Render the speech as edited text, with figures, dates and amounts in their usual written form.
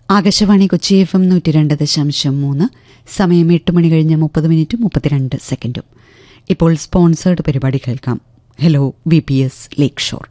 Akashvani Kochi FM 102.3, സമയം 8 മണി കഴിഞ്ഞ് 30 മിനിറ്റും 32 സെക്കൻഡും. ഇപ്പോൾ സ്പോൺസേർഡ് പരിപാടി കേൾക്കാം. ഹലോ VPS ലേക്ക് ഷോർ.